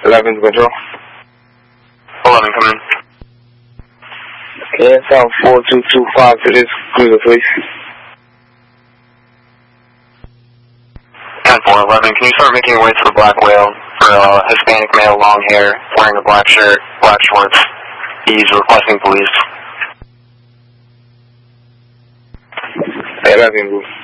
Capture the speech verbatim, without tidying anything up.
eleven control. eleven, come in. Okay, sound four two two five to this cruiser, please. ten four eleven, can you start making your way to the Black Whale for a Hispanic male, long hair, wearing a black shirt, black shorts? He's requesting police. eleven,